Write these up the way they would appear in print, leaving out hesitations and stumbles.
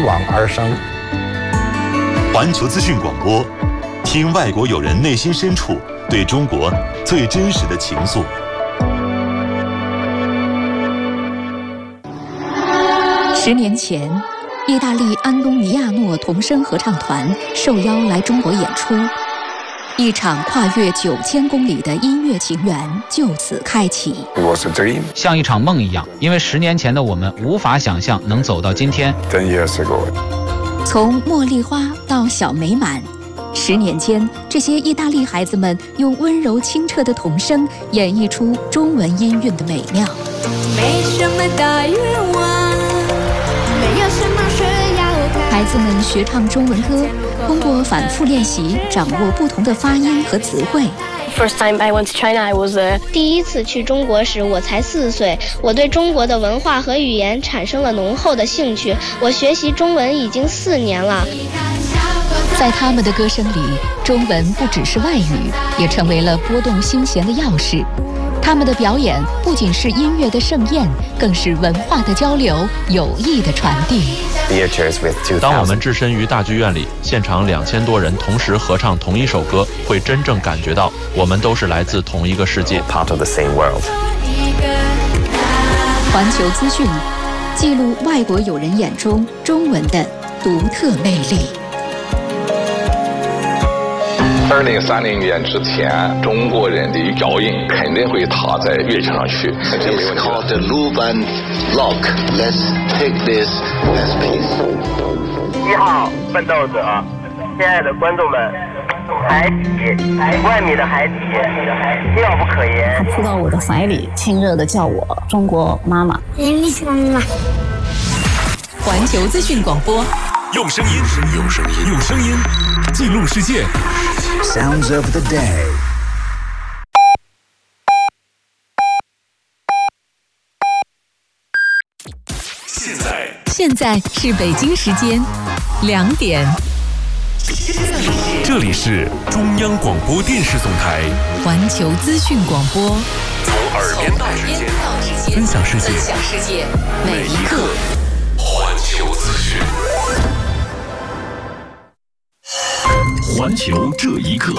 往而生。 环球资讯广播，听外国友人内心深处对中国最真实的情愫。 10年前，意大利安东尼亚诺童声合唱团受邀来中国演出，一场跨越9000公里的音乐情缘就此开启。 像一场梦一样，因为10年前的我们无法想象能走到今天。 从茉莉花到小美满，10年间，这些意大利孩子们用温柔清澈的童声演绎出中文音韵的美妙。 没什么大愿望，没有什么需要看。 孩子们学唱中文歌，通过反复练习，掌握不同的发音和词汇。 First time I went to China, I was 第一次去中国时，我才4岁。我对中国的文化和语言产生了浓厚的兴趣。我学习中文已经4年了。 在他们的歌声里，中文不只是外语，也成为了拨动心弦的钥匙。他们的表演不仅是音乐的盛宴，更是文化的交流、友谊的传递。 当我们置身于大剧院里，现场2000多人同时合唱同一首歌，会真正感觉到我们都是来自同一个世界。 环球资讯，记录外国友人眼中中文的独特魅力。 2030年之前，中国人的脚印肯定会踏在乐器上去。 It's called the Luban Lock. Let's take this as peace. 1号奋斗者，亲爱的观众们，海底5万米的海底，妙不可言。 他扑到我的怀里，亲热地叫我中国妈妈。 你是妈妈。 环球资讯广播， 用声音记录世界。 Sounds of the day. 现在是北京时间2点。 这里是中央广播电视总台环球资讯广播， 从耳边到指尖，分享世界每一刻。环球资讯，环球这一刻。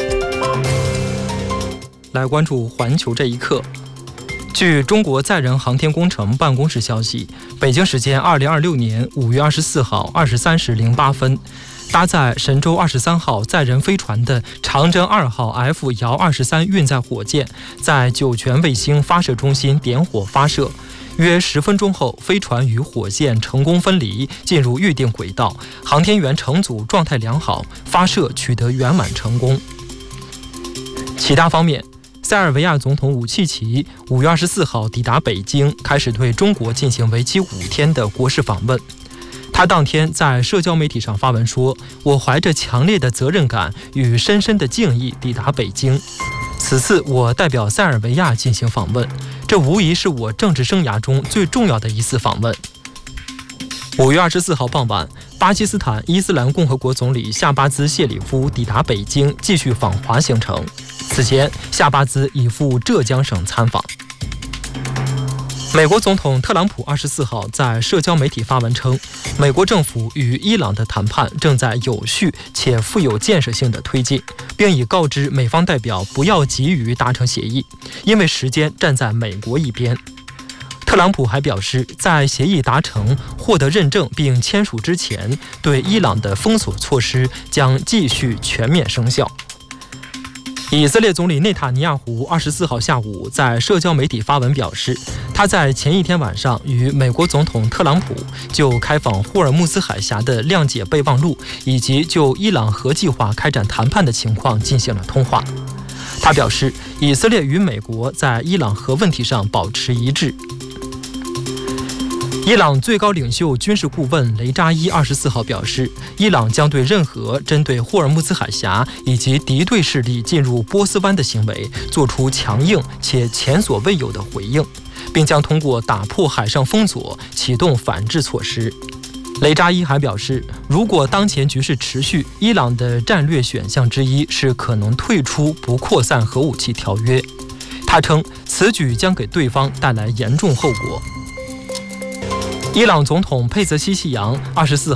来关注环球这一刻。据中国载人航天工程办公室消息，北京时间2026年5月24号23时08分，搭载神舟23号载人飞船的长征2号 F 遥23运载火箭在酒泉卫星发射中心点火发射。约10分钟后，飞船与火箭成功分离，进入预定轨道，航天员乘组状态良好，发射取得圆满成功。其他方面，塞尔维亚总统武契奇5月24号抵达北京，开始对中国进行为期5天的国事访问。他当天在社交媒体上发文说：“我怀着强烈的责任感与深深的敬意抵达北京。此次我代表塞尔维亚进行访问，这无疑是我政治生涯中最重要的一次访问。”5月24号傍晚，巴基斯坦伊斯兰共和国总理夏巴兹谢里夫抵达北京，继续访华行程。此前，夏巴兹已赴浙江省参访。美国总统特朗普24号在社交媒体发文称，美国政府与伊朗的谈判正在有序且富有建设性的推进，并已告知美方代表不要急于达成协议，因为时间站在美国一边。特朗普还表示，在协议达成、获得认证并签署之前，对伊朗的封锁措施将继续全面生效。以色列总理内塔尼亚胡24号下午在社交媒体发文表示，他在前一天晚上与美国总统特朗普就开放霍尔木兹海峡的谅解备忘录以及就伊朗核计划开展谈判的情况进行了通话。他表示，以色列与美国在伊朗核问题上保持一致。伊朗最高领袖军事顾问雷扎伊24号表示，伊朗将对任何针对霍尔木兹海峡以及敌对势力进入波斯湾的行为做出强硬且前所未有的回应，并将通过打破海上封锁启动反制措施。雷扎伊还表示，如果当前局势持续，伊朗的战略选项之一是可能退出不扩散核武器条约。他称，此举将给对方带来严重后果。伊朗总统佩泽西希扬24